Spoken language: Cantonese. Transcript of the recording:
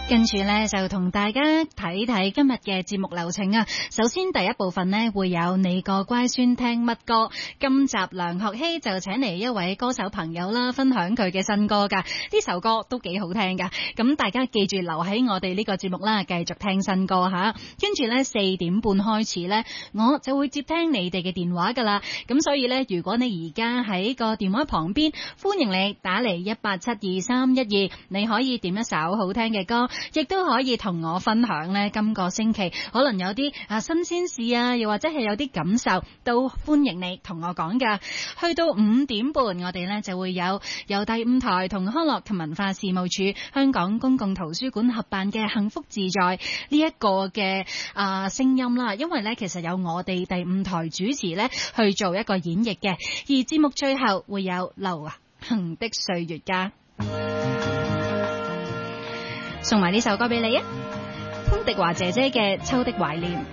跟住呢，就同大家睇睇今日嘅節目流程啊。首先第一部分呢，會有你個乖孫聽乜歌。今集梁學希就請嚟一位歌手朋友啦，分享佢嘅新歌噶。呢首歌都幾好聽噶。咁大家記住留喺我哋呢個節目啦，繼續聽新歌吓。跟住呢，4點半開始呢，我就會接聽你哋嘅電話噶啦。咁所以呢，如果你而家喺個電話旁邊，歡迎你打嚟1872312，你可以點一首好聽嘅歌。亦都可以同我分享呢，今個星期可能有啲新鮮事啊，又或者係有啲感受，都歡迎你同我講噶。去到5點半，我哋呢就會有由第5台同康樂及文化事務處香港公共圖書館合辦嘅幸福自在呢一個嘅聲音啦。因為呢，其實有我哋第5台主持呢去做一個演繹嘅，而節目最後會有流行的歲月噶。送埋呢首歌俾你啊，潘迪華姐姐嘅《秋的懷念》。